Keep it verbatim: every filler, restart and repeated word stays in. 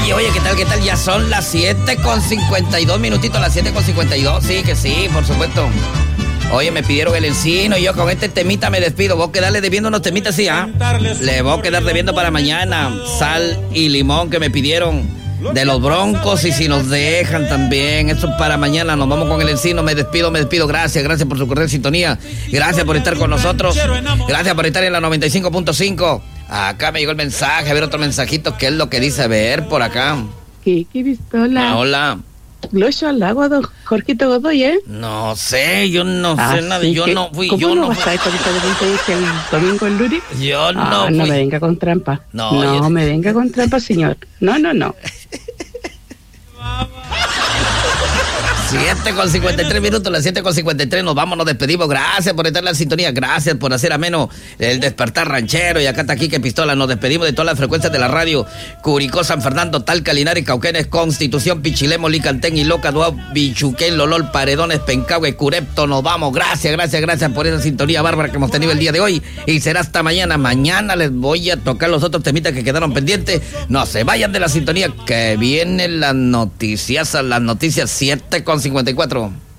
Oye, oye, ¿qué tal, qué tal? Ya son las siete con cincuenta y dos minutitos, las siete con cincuenta y dos, sí, que sí, por supuesto. Oye, me pidieron el encino y yo con este temita me despido. Voy a quedarle debiendo unos temitas así, ¿ah? ¿eh? Le voy a quedar debiendo para mañana. Sal y limón que me pidieron de los Broncos y si nos dejan también. Eso para mañana. Nos vamos con el encino. Me despido, me despido. Gracias, gracias por su cordial sintonía. Gracias por estar con nosotros. Gracias por estar en la noventa y cinco punto cinco. Acá me llegó el mensaje. A ver otro mensajito. ¿Qué es lo que dice? A ver, por acá. Kiki Pistola. Ah, hola. Glocho al agua, don Jorgito Godoy, ¿eh? No sé, yo no ah, sé nada, sí, yo que, no fui, ¿cómo yo no no vas a estar el domingo el lunes? Yo ah, no fui. No me venga con trampa. No, no yo... me venga con trampa, señor. No, no, no. siete con cincuenta y tres minutos, las siete con cincuenta y tres, nos vamos, nos despedimos. Gracias por estar en la sintonía, gracias por hacer ameno el despertar ranchero. Y acá está Quique Pistola, nos despedimos de todas las frecuencias de la radio. Curicó, San Fernando, Talca, Linares, Cauquenes, Constitución, Pichilemo, Licantén, Iloca, Duao, Bichuquén, Lolol, Paredones, Pencahue, Curepto. Nos vamos, gracias, gracias, gracias por esa sintonía bárbara que hemos tenido el día de hoy. Y será hasta mañana. Mañana les voy a tocar los otros temitas que quedaron pendientes. No se vayan de la sintonía, que vienen las noticias, las noticias siete con cincuenta y cuatro.